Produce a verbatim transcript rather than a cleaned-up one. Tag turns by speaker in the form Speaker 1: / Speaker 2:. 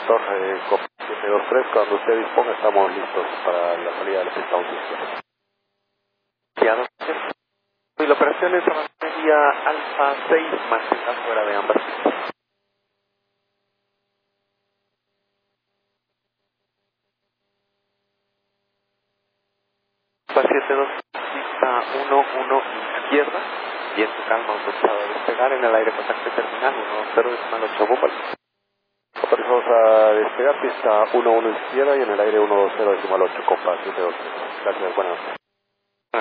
Speaker 1: Víctor, eh, Copa siete dos tres, cuando usted disponga estamos listos para la salida de la pista uno.
Speaker 2: Ya, dos, y la operación es media Alfa seis más está fuera de ambas pistas. Alfa siete dos, pista uno uno izquierda, viento calma autorizado a despegar en el aire contacto terminal uno cero decimal ocho Búfalo.
Speaker 1: Autorizamos a despegar pista uno uno izquierda y en el aire uno cero decimal ocho, Copa siete dos tres. Gracias, buenas noches.